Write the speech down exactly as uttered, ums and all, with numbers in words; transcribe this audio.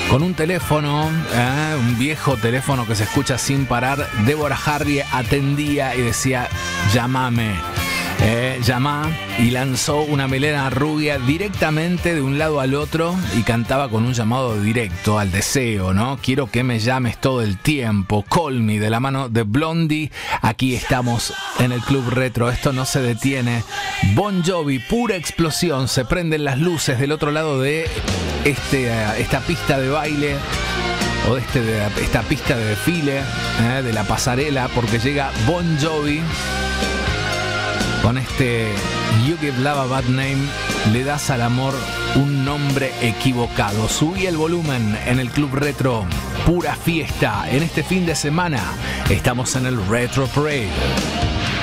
con un teléfono, eh, un viejo teléfono que se escucha sin parar. Deborah Harry atendía y decía: llámame. Eh, llamá, y lanzó una melena rubia directamente de un lado al otro y cantaba con un llamado directo al deseo, ¿no? Quiero que me llames todo el tiempo. Call Me, de la mano de Blondie. Aquí estamos en el Club Retro. Esto no se detiene. Bon Jovi, pura explosión. Se prenden las luces del otro lado de este, uh, esta pista de baile, o de, este, de esta pista de desfile, eh, de la pasarela, porque llega Bon Jovi con este You Give Love a Bad Name. Le das al amor un nombre equivocado. Subí el volumen en el Club Retro. Pura fiesta en este fin de semana. Estamos en el Retro Parade.